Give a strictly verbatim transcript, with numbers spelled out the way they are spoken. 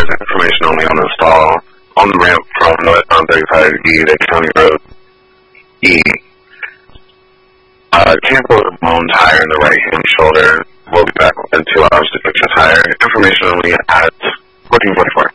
is information only on the stall on the ramp from northbound thirty-five E to County Road E. Uh, cancel the blown tire in the right-hand shoulder. We'll be back within two hours to fix your tire. Information only at fourteen forty-four.